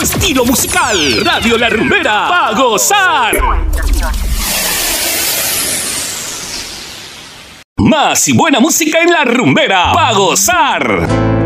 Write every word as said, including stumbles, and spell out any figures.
tu estilo musical. Radio La Rumbera, pa' gozar. Más y buena música en La Rumbera, pa' gozar.